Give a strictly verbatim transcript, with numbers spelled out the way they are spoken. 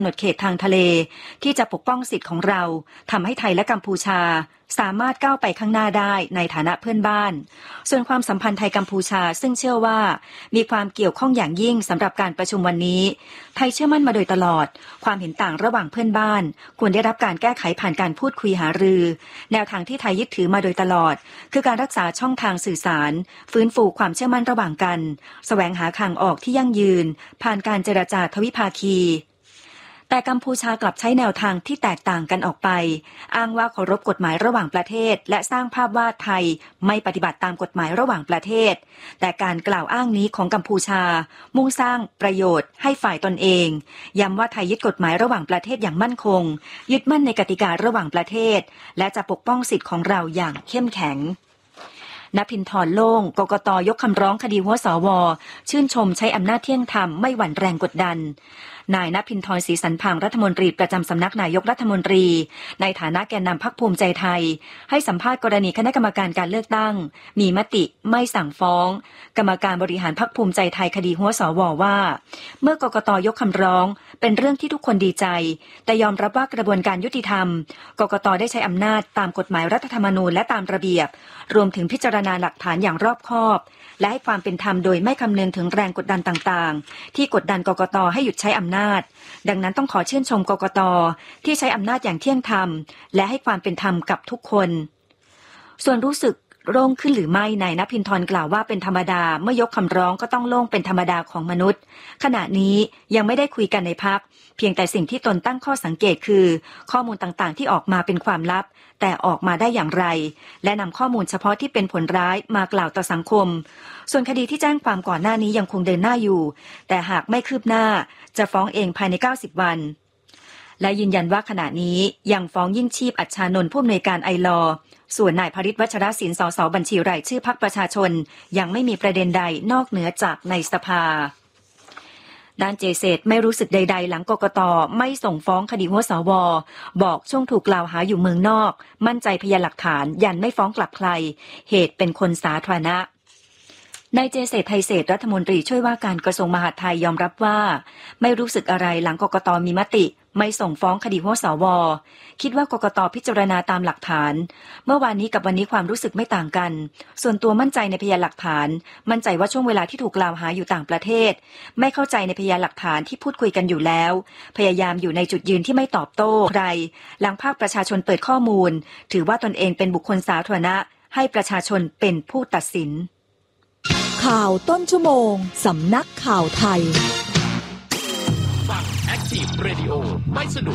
หนดเขตทางทะเลที่จะปกป้องสิทธิ์ของเราทำให้ไทยและกัมพูชาสามารถก้าวไปข้างหน้าได้ในฐานะเพื่อนบ้านส่วนความสัมพันธ์ไทยกัมพูชาซึ่งเชื่อว่ามีความเกี่ยวข้องอย่างยิ่งสำหรับการประชุมวันนี้ไทยเชื่อมั่นมาโดยตลอดความเห็นต่างระหว่างเพื่อนบ้านควรได้รับการแก้ไขผ่านการพูดคุยหารือแนวทางที่ไทยยึดถือมาโดยตลอดคือการรักษาช่องทางสื่อสารฟื้นฟูความเชื่อมั่นระหว่างกันแสวงหาทางออกที่ยั่งยืนผ่านการเจรจาทวิภาคีแต่กัมพูชากลับใช้แนวทางที่แตกต่างกันออกไปอ้างว่าเคารพกฎหมายระหว่างประเทศและสร้างภาพว่าไทยไม่ปฏิบัติตามกฎหมายระหว่างประเทศแต่การกล่าวอ้างนี้ของกัมพูชามุ่งสร้างประโยชน์ให้ฝ่ายตนเองย้ำว่าไทยยึดกฎหมายระหว่างประเทศอย่างมั่นคงยึดมั่นในกติการะหว่างประเทศและจะปกป้องสิทธิของเราอย่างเข้มแข็งณภินทรโล่งกกต.ยกคำร้องคดีหัวสว.ชื่นชมใช้อำนาจเที่ยงธรรมไม่หวั่นแรงกดดันนายณภินทรศรีสันพังรัฐมนตรีประจำสำนักนายกรัฐมนตรีในฐานะแกนนำพรรคภูมิใจไทยให้สัมภาษณ์กรณีคณะกรรมการการเลือกตั้งมีมติไม่สั่งฟ้องกรรมการบริหารพรรคภูมิใจไทยคดีหัวสว.ว่าเมื่อกกต.ยกคำร้องเป็นเรื่องที่ทุกคนดีใจแต่ยอมรับว่ากระบวนการยุติธรรมกกต.ได้ใช้อำนาจตามกฎหมายรัฐธรรมนูญและตามระเบียบรวมถึงพิจารณาหลักฐานอย่างรอบคอบและให้ความเป็นธรรมโดยไม่คำนึงถึงแรงกดดันต่างๆที่กดดันกกต.ให้หยุดใช้อำนาจดังนั้นต้องขอชื่นชมกกต.ที่ใช้อำนาจอย่างเที่ยงธรรมและให้ความเป็นธรรมกับทุกคนส่วนรู้สึกโล่งขึ้นหรือไม่นายณภินทรกล่าวว่าเป็นธรรมดาเมื่อยกคำร้องก็ต้องโล่งเป็นธรรมดาของมนุษย์ขณะนี้ยังไม่ได้คุยกันในพรรคเพียงแต่สิ่งที่ตนตั้งข้อสังเกตคือข้อมูลต่างๆที่ออกมาเป็นความลับแต่ออกมาได้อย่างไรและนำข้อมูลเฉพาะที่เป็นผลร้ายมากล่าวต่อสังคมส่วนคดีที่แจ้งความก่อนหน้านี้ยังคงเดินหน้าอยู่แต่หากไม่คืบหน้าจะฟ้องเองภายในเก้าสิบวันและยืนยันว่าขณะนี้ยังฟ้องยิ่งชีพอัชชานนท์ผู้อำนวยการไอลอส่วนนายภริษฐ์วัชรศิลป์สสบัญชีรายชื่อพรรคประชาชนยังไม่มีประเด็นใดนอกเหนือจากในสภาด้านเจเซตไม่รู้สึกใดๆหลังกกต.ไม่ส่งฟ้องคดีหัวสว.บอกช่วงถูกกล่าวหาอยู่เมืองนอกมั่นใจพยานหลักฐานยันไม่ฟ้องกลับใครเหตุเป็นคนสาธารณะนายเจเศรษฐ์ไทยเศรษฐ์รัฐมนตรีช่วยว่าการกระทรวงมหาดไทยยอมรับว่าไม่รู้สึกอะไรหลังกกต.มีมติไม่ส่งฟ้องคดีหัวสว.คิดว่ากกต.พิจารณาตามหลักฐานเมื่อวานนี้กับวันนี้ความรู้สึกไม่ต่างกันส่วนตัวมั่นใจในพยานหลักฐานมั่นใจว่าช่วงเวลาที่ถูกกล่าวหาอยู่ต่างประเทศไม่เข้าใจในพยานหลักฐานที่พูดคุยกันอยู่แล้วพยายามอยู่ในจุดยืนที่ไม่ตอบโต้ใครหลังภาคประชาชนเปิดข้อมูลถือว่าตนเองเป็นบุคคลสาธารณะให้ประชาชนเป็นผู้ตัดสินข่าวต้นชั่วโมงสำนักข่าวไทยฟัง Active Radio ไม่สนุก